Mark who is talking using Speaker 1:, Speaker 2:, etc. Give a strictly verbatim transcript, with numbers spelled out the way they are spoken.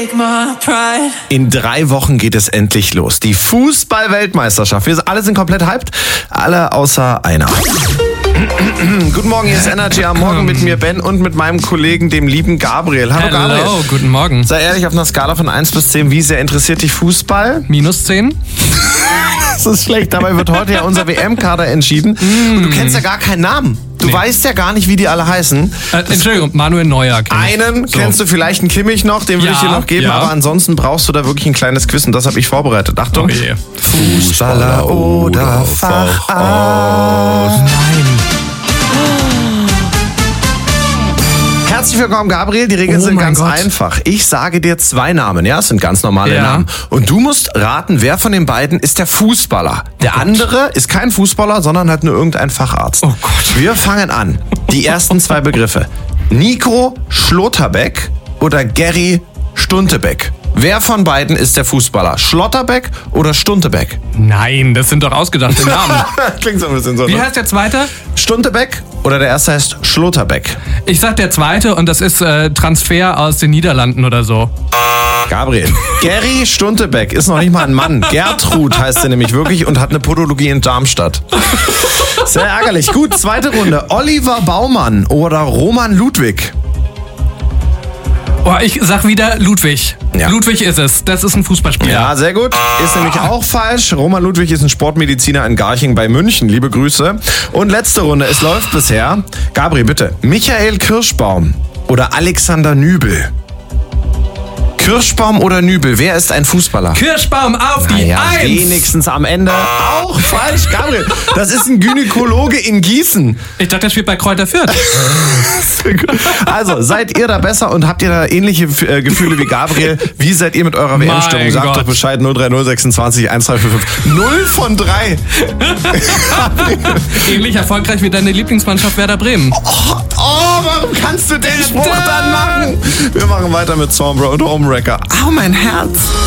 Speaker 1: take my pride.
Speaker 2: In drei Wochen geht es endlich los. Die Fußball-Weltmeisterschaft. Wir alle sind komplett hyped. Alle außer einer. Guten Morgen, hier ist Energy am Morgen mit mir, Ben, und mit meinem Kollegen, dem lieben Gabriel. Hallo,
Speaker 3: Hallo,
Speaker 2: Gabriel.
Speaker 3: guten Morgen.
Speaker 2: Sei ehrlich, auf einer Skala von eins bis zehn, wie sehr interessiert dich Fußball?
Speaker 3: Minus zehn?
Speaker 2: Das ist schlecht, dabei wird heute ja unser W M-Kader entschieden. Und du kennst ja gar keinen Namen. Du
Speaker 3: Nee.
Speaker 2: weißt ja gar nicht, wie die alle heißen.
Speaker 3: Äh, Entschuldigung, Manuel Neuer. kenn ich.
Speaker 2: Einen
Speaker 3: So.
Speaker 2: kennst du vielleicht, einen Kimmich noch, den würde ich
Speaker 3: Ja,
Speaker 2: dir noch geben,
Speaker 3: ja.
Speaker 2: aber ansonsten brauchst du da wirklich ein kleines Quiz und das habe ich vorbereitet. Achtung.
Speaker 3: Oh je.
Speaker 2: Fußballer oder Facharzt. Nein. Herzlich willkommen, Gabriel. Die Regeln
Speaker 3: Oh
Speaker 2: sind
Speaker 3: mein
Speaker 2: ganz
Speaker 3: Gott.
Speaker 2: einfach. Ich sage dir zwei Namen, ja, es sind ganz normale
Speaker 3: Ja.
Speaker 2: Namen. Und du musst raten, wer von den beiden ist der Fußballer. Der andere ist kein Fußballer, sondern halt nur irgendein Facharzt.
Speaker 3: Oh Gott.
Speaker 2: Wir fangen an. Die ersten zwei Begriffe. Nico Schlotterbeck oder Gary Stuntebeck. Wer von beiden ist der Fußballer? Schlotterbeck oder Stuntebeck?
Speaker 3: Nein, das sind doch ausgedachte Namen.
Speaker 2: Klingt so ein bisschen so.
Speaker 3: Wie
Speaker 2: ne?
Speaker 3: heißt der zweite?
Speaker 2: Stuntebeck oder der erste heißt Schlotterbeck?
Speaker 3: Ich sag der zweite und das ist äh, Transfer aus den Niederlanden oder so.
Speaker 2: Gabriel. Gary Stuntebeck ist noch nicht mal ein Mann. Gertrud heißt er nämlich wirklich und hat eine Podologie in Darmstadt. Sehr ärgerlich. Gut, zweite Runde. Oliver Baumann oder Roman Ludwig?
Speaker 3: Oh, ich sag wieder Ludwig.
Speaker 2: Ja.
Speaker 3: Ludwig ist es. Das ist ein Fußballspieler.
Speaker 2: Ja, sehr gut. Ist nämlich auch falsch. Roman Ludwig ist ein Sportmediziner in Garching bei München. Liebe Grüße. Und letzte Runde. Es läuft bisher. Gabriel, bitte. Michael Kirschbaum oder Alexander Nübel? Kirschbaum oder Nübel? Wer ist ein Fußballer?
Speaker 3: Kirschbaum auf die
Speaker 2: Ja,
Speaker 3: Eins.
Speaker 2: wenigstens am Ende. Auch falsch, Gabriel. Das ist ein Gynäkologe in Gießen.
Speaker 3: Ich dachte, der spielt bei Kräuter Fürth.
Speaker 2: Also, seid ihr da besser und habt ihr da ähnliche äh, Gefühle wie Gabriel? Wie seid ihr mit eurer W M-Stimmung?
Speaker 3: Mein
Speaker 2: Sagt
Speaker 3: Gott.
Speaker 2: doch Bescheid. null drei null sechsundzwanzig eins drei fünf fünf. null von drei.
Speaker 3: Ähnlich erfolgreich wie deine Lieblingsmannschaft Werder Bremen.
Speaker 2: Oh, warum kannst du den Spruch dann machen? Wir machen weiter mit Sombra und Homewrecker. Au, mein Herz.